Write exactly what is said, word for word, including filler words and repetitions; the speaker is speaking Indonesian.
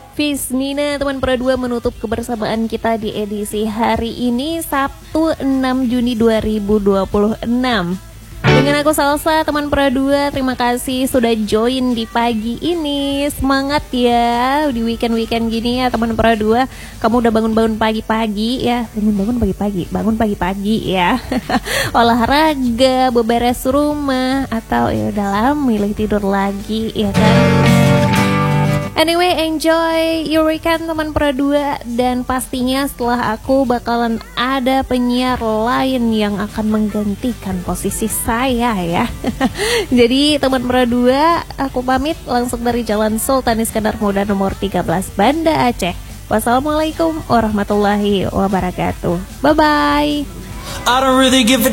Fis Nina, teman Pro dua menutup kebersamaan kita di edisi hari ini Sabtu enam Juni dua ribu dua puluh enam. Dengan aku Salsa, teman Pro dua, terima kasih sudah join di pagi ini. Semangat ya di weekend-weekend gini ya teman Pro dua. Kamu udah bangun-bangun pagi-pagi ya. Bangun-bangun pagi-pagi, bangun pagi-pagi ya. Olahraga, beberes rumah, atau ya udah lama milih tidur lagi ya kan. Anyway, enjoy your weekend teman Pro dua. Dan pastinya setelah aku bakalan ada penyiar lain yang akan menggantikan posisi saya ya. Jadi teman Pro dua, aku pamit langsung dari Jalan Sultan Iskandar Muda nomor tiga belas Banda Aceh. Wassalamualaikum warahmatullahi wabarakatuh. Bye bye. I don't really give a